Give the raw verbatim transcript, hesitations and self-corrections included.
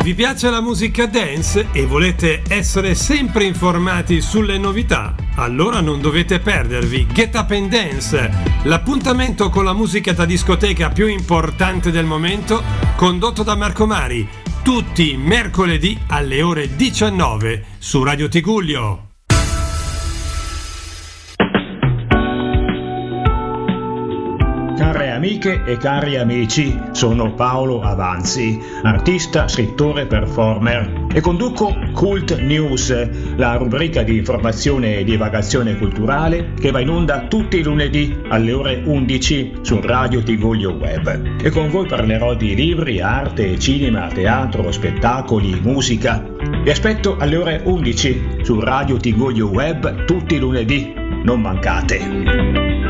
Vi piace la musica dance e volete essere sempre informati sulle novità? Allora non dovete perdervi Get Up and Dance, l'appuntamento con la musica da discoteca più importante del momento, condotto da Marco Mari, tutti i mercoledì alle ore diciannove su Radio Tigullio. Care amiche e cari amici, sono Paolo Avanzi, artista, scrittore, performer e conduco Cult News, la rubrica di informazione e divagazione culturale che va in onda tutti i lunedì alle ore undici su Radio Tigullio Web. E con voi parlerò di libri, arte, cinema, teatro, spettacoli, musica. Vi aspetto alle ore undici su Radio Tigullio Web tutti i lunedì, non mancate!